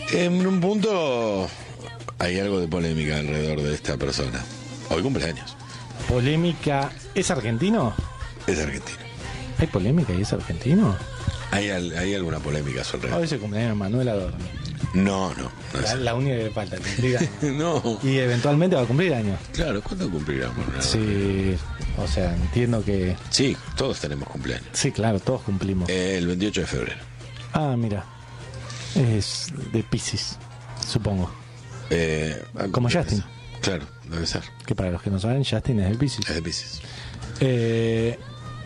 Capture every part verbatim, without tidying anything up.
En un punto hay algo de polémica alrededor de esta persona. Hoy cumpleaños. Polémica. ¿Es argentino? Es argentino. ¿Hay polémica y es argentino? Hay, al- hay alguna polémica a su alrededor. Hoy es el cumpleaños de Manuel Adorno. No, no. No, La, es- la única que falta, cumplir años. no. Y eventualmente va a cumplir años. Claro, ¿cuándo cumplirá? Manuel? Sí, o sea, entiendo que... Sí, todos tenemos cumpleaños. Sí, claro, todos cumplimos. El veintiocho de febrero. Ah, mira. Es de Piscis, supongo. Eh, Como debe Justin. ser. Claro, debe ser. Que para los que no saben, Justin es de Piscis. Es de Piscis. Eh,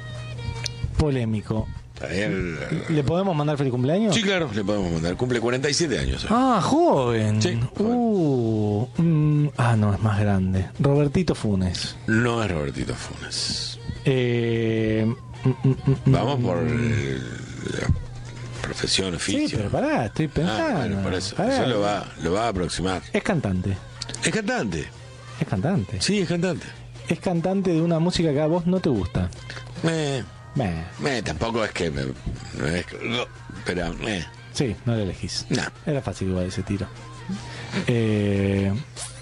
polémico. Ahí el- ¿Le podemos mandar feliz cumpleaños? Sí, claro, le podemos mandar. Cumple cuarenta y siete años hoy. Ah, joven. Sí, joven. Uh, mm, ah, no, es más grande. Robertito Funes. No es Robertito Funes. Eh, mm, mm, mm, Vamos mm, por el- la profesión, Sí, oficio. pero pará, estoy pensando. Ah, bueno, por eso. Pará. Eso lo va, lo va a aproximar. Es cantante. Es cantante. Es cantante. Sí, es cantante. Es cantante de una música que a vos no te gusta. Eh, Meh, eh, tampoco es que me, no es que- no, pero eh, sí, no lo elegís. no. Era fácil igual ese tiro. Eh,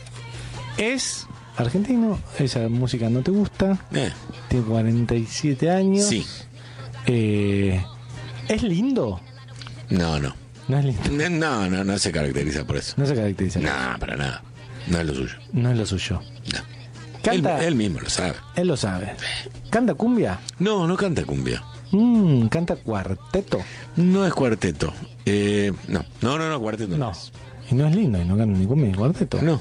es argentino, esa música no te gusta, Eh, tiene cuarenta y siete años. sí. Eh, ¿Es lindo? No, no. No es lindo. Eh, No, no, no se caracteriza por eso. No se caracteriza. No, para nada. No es lo suyo. No es lo suyo. No. Canta, Él, él, él mismo lo sabe. lo sabe. ¿Canta cumbia? No, no canta cumbia. Mm, ¿Canta cuarteto? No es cuarteto. Eh, no, no, no, no, cuarteto. No. Y no es lindo, y no canta ni cumbia ni cuarteto. No.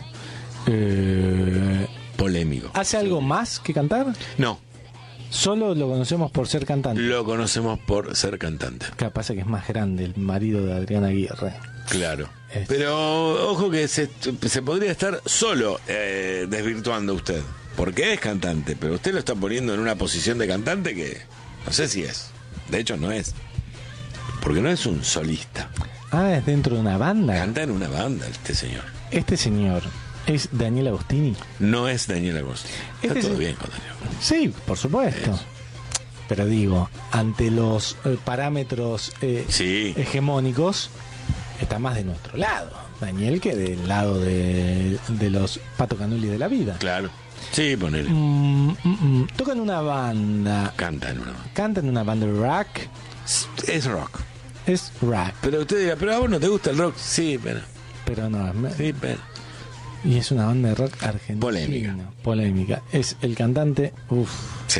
Eh, Polémico. ¿Hace algo más que cantar? No. Solo lo conocemos por ser cantante. Lo conocemos por ser cantante. Capaz que es más grande el marido de Adriana Aguirre. Claro. Es- Pero ojo que se, se podría estar solo eh, desvirtuando usted. Porque es cantante, pero usted lo está poniendo en una posición de cantante que no sé si es. De hecho, no es. Porque no es un solista. Ah, es dentro de una banda. Canta en una banda este señor. Este señor es Daniel Agostini. No es Daniel Agosto. Está Este todo es- bien con Daniel Agosto. Sí, por supuesto. Eso. Pero digo, ante los eh, parámetros eh, Sí. hegemónicos, está más de nuestro lado. Daniel que del lado de, de los Pato Canuli de la vida. Claro. Sí, ponele. Mm, mm, mm. Toca en una banda. Canta en una banda. Canta en una banda de rock. Es rock. Es rock. Pero usted dirá, pero a vos no te gusta el rock. Sí, pero. Pero no, me- Sí, pero. y es una banda de rock argentina. Polémica. Polémica. Es el cantante. Uf. Sí.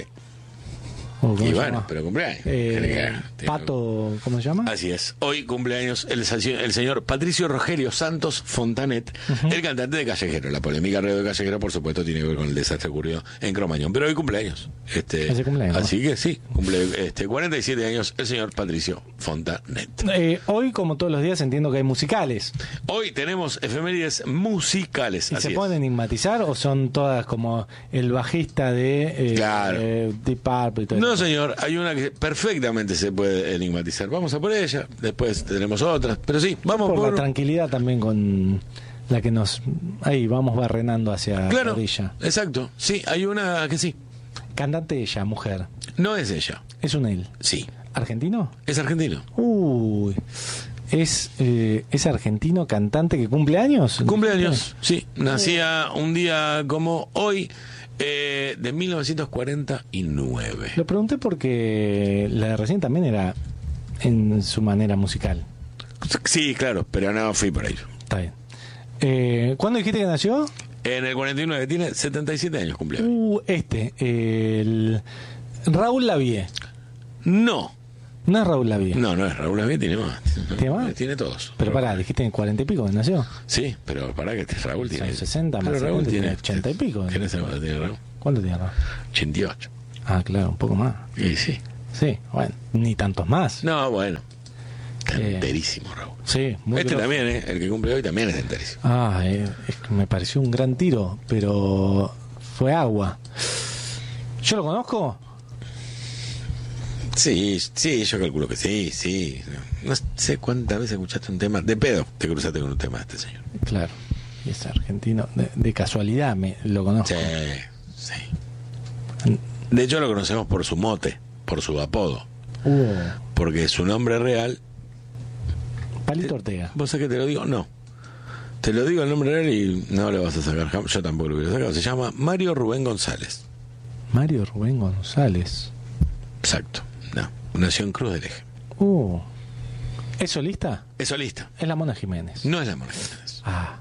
Uh, ¿cómo Y se bueno, llama? pero cumpleaños. Eh, Tiene que- tiene- Pato, ¿cómo se llama? Así es. Hoy cumpleaños el, sa- el señor Patricio Rogerio Santos Fontanet, el cantante de Callejero. La polémica alrededor de Callejero, por supuesto, tiene que ver con el desastre ocurrido en Cromañón. Pero hoy cumpleaños. Este, Ese cumpleaños. Así que sí, cumple este, cuarenta y siete años el señor Patricio Fontanet. Eh, hoy, como todos los días, entiendo que hay musicales. Hoy tenemos efemérides musicales. ¿Y Así se es. pueden enigmatizar o son todas como el bajista de eh, Claro. eh, Deep Purple y todo No, eso? señor, hay una que perfectamente se puede enigmatizar. Vamos a por ella, después tenemos otras. Pero sí, vamos por, por. la tranquilidad también con la que nos... Ahí vamos barrenando hacia la Claro, orilla. exacto. Sí, hay una que sí. Cantante ella, mujer. No es ella. Es un él. Sí. ¿Argentino? Es argentino. Uy. ¿Es, eh, ¿Es argentino cantante que cumple años? Cumpleaños, sí. Nacía un día como hoy, eh, de mil novecientos cuarenta y nueve. Lo pregunté porque la de recién también era en su manera musical. Sí, claro, pero no fui por ahí. Está bien. Eh, ¿Cuándo dijiste que nació? En el cuarenta y nueve, tiene setenta y siete años cumple hoy. Uh, este, el Raúl Lavie. No, No es Raúl Lavie. no, no es Raúl Lavie, tiene más. ¿Tiene más? Tiene todos. Pero pará, dijiste en cuarenta y pico que nació. Sí, pero para que este Raúl tiene. Son sesenta más Pero Raúl setenta, tiene tiene ochenta y pico. ¿Qué cuánto tiene Raúl? ¿Cuánto tiene Raúl? ochenta y ocho. Ah, claro, un poco más. Y sí. Sí, bueno, ni tantos más. No, bueno. Eh, Enterísimo, Raúl. Sí, muy Este grosso. también, ¿eh? El que cumple hoy también es enterísimo. Ah, eh, es que me pareció un gran tiro, pero fue agua. ¿Yo lo conozco? Sí, sí, yo calculo que sí, sí. No sé cuántas veces escuchaste un tema. De pedo te cruzaste con un tema de este señor. Claro, y es argentino. De, de casualidad me lo conozco. Sí, sí. De hecho lo conocemos por su mote, por su apodo. Uh, Porque su nombre real Palito Ortega. ¿Vos sabés que te lo digo? No. Te lo digo el nombre de él y no lo vas a sacar. Yo tampoco lo hubiera sacado. Se llama Mario Rubén González. Mario Rubén González. Exacto. No. Nació en Cruz del Eje. Uh. ¿Es solista? Es solista. Es la Mona Jiménez. No es la Mona Jiménez. Ah.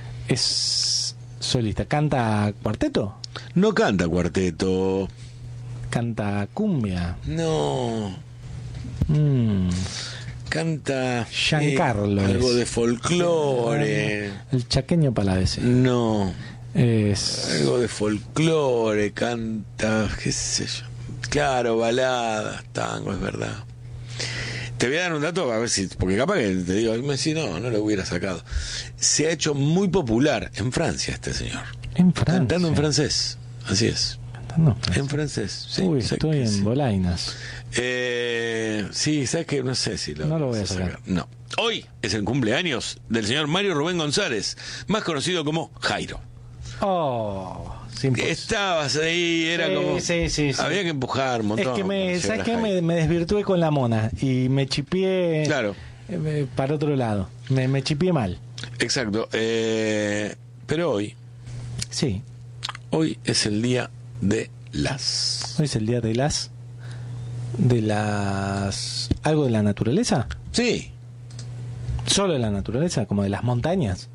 Es solista. ¿Canta cuarteto? No canta cuarteto. ¿Canta cumbia? No. Mm. Canta Giancarlo eh, algo es. de folclore. El chaqueño Palavecino. No. Es Algo de folclore. Canta, qué sé yo. Claro, baladas, tango, es verdad. Te voy a dar un dato a ver si, porque capaz que te digo, me decís, no, no lo hubiera sacado. Se ha hecho muy popular en Francia este señor. en Francia. Cantando en francés. Así es. Cantando en francés. En francés. Sí, Uy, sé estoy que en sí. bolainas. Eh, sí, sabes que no sé si lo No lo voy a vas sacar. No. Hoy es el cumpleaños del señor Mario Rubén González, más conocido como Jairo. Oh, sin pos- Estabas ahí, era Sí, como. sí, sí, sí. Había que empujar un montón. Es que me, para ¿sabes llegar qué? a Me, Jairo. me desvirtué con la Mona y me chipié Claro. eh, para otro lado. Me, me chipié mal. Exacto. Eh, pero hoy, Sí. hoy es el día de las. Hoy es el día de las. De las. ¿Algo de la naturaleza? Sí. ¿Solo de la naturaleza? ¿Como de las montañas?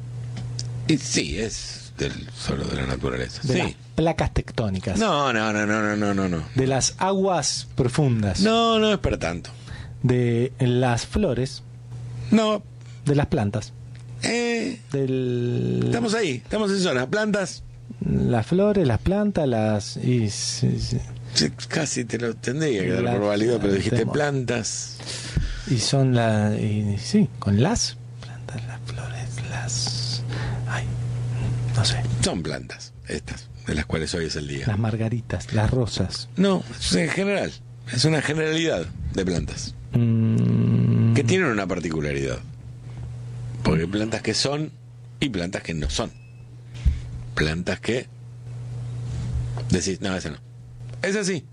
Y sí, es del solo de la naturaleza. De Sí. las placas tectónicas. No, no, no, no, no, no, no, no. De las aguas profundas. No, no es para tanto. De las flores. No. De las plantas. Eh, Del. estamos ahí, estamos en zona. Plantas. Las flores, las plantas, las. Y, sí, sí. Sí, casi te lo tendría que dar Las- por válido, pero dijiste tenemos- plantas. Y son las. Y, sí, con las plantas, las flores, las. Ay, no sé. Son plantas, estas, de las cuales hoy es el día. Las margaritas, las rosas. No, es en general. Es una generalidad de plantas. Mm, Que tienen una particularidad. Porque hay plantas que son y plantas que no son. Plantas que decís, no, esa no. Es así.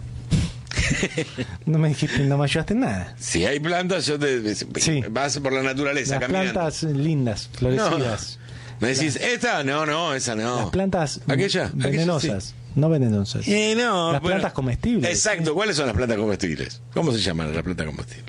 no me dijiste, no me ayudaste en nada. Si hay plantas, yo te Sí. vas por la naturaleza Las caminando. plantas lindas, florecidas. Me decís, ¿esta? No, no, esa no. Las plantas Aquella, venenosas. aquella sí. No venenosas. Eh, no, Las bueno. plantas comestibles. Exacto, ¿cuáles son las plantas comestibles? ¿Cómo se llaman las plantas comestibles?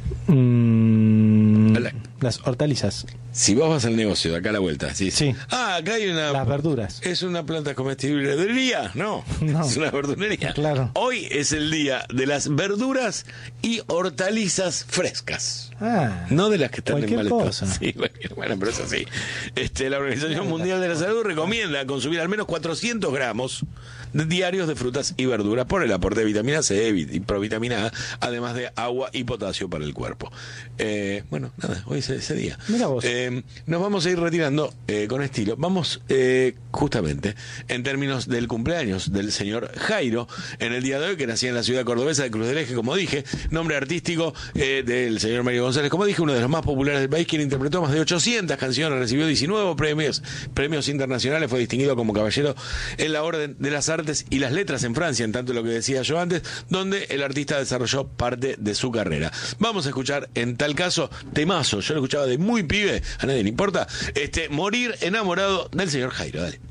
Mm, Hola. las hortalizas. Si vos vas al negocio de acá a la vuelta, sí. Sí. Ah, acá hay una. Las verduras. ¿Es una planta comestible? ¿Verdulería? No. No. Es una verdulería. Claro. Hoy es el día de las verduras y hortalizas frescas. Ah, No de las que están en cualquier mal estado. cosa. Sí, cualquier- bueno, pero es así. Este, la Organización Mundial de la Salud recomienda consumir al menos cuatrocientos gramos de- diarios de frutas y verduras por el aporte de vitamina C vi- y provitamina A, además de agua y potasio para el cuerpo. Eh, bueno, nada, hoy es ese día. Mira vos. Eh, nos vamos a ir retirando eh, con estilo. Vamos eh, justamente en términos del cumpleaños del señor Jairo en el día de hoy, que nacía en la ciudad cordobesa de Cruz del Eje, como dije, nombre artístico eh, del señor Mario González, como dije, uno de los más populares del país, quien interpretó más de ochocientas canciones, recibió diecinueve premios, premios internacionales, fue distinguido como caballero en la Orden de las Artes y las Letras en Francia, en tanto lo que decía yo antes, donde el artista desarrolló parte de su carrera. Vamos a escuchar, en tal caso, temazo, yo lo escuchaba de muy pibe, a nadie le importa, este, Morir enamorado del señor Jairo, dale.